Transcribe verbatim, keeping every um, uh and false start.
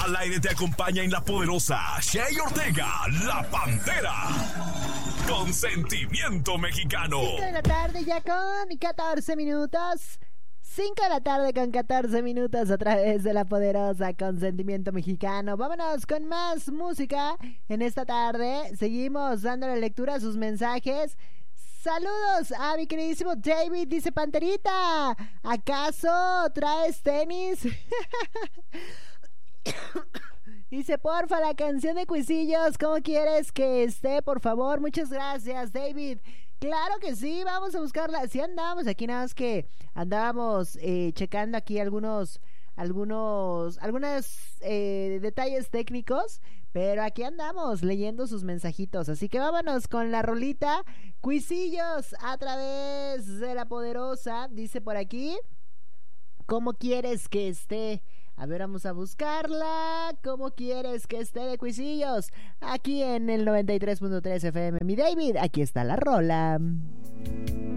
Al aire te acompaña en La Poderosa Shay Ortega, La Pantera. Con sentimiento mexicano. cinco de la tarde ya con catorce minutos. cinco de la tarde con catorce minutos a través de La Poderosa con sentimiento mexicano. Vámonos con más música en esta tarde. Seguimos dándole lectura a sus mensajes. Saludos a mi queridísimo David, dice Panterita, ¿acaso traes tenis? Dice, porfa, la canción de Cuisillos, ¿cómo quieres que esté? Por favor, muchas gracias, David. Claro que sí, vamos a buscarla. Sí andamos aquí, nada más que andábamos eh, checando aquí algunos, algunos, algunos eh, detalles técnicos, pero aquí andamos leyendo sus mensajitos. Así que vámonos con la rolita Cuisillos a través de La Poderosa. Dice por aquí, ¿cómo quieres que esté? A ver, vamos a buscarla. ¿Cómo quieres que esté de Cuisillos? Aquí en el noventa y tres punto tres F M. Mi David, aquí está la rola.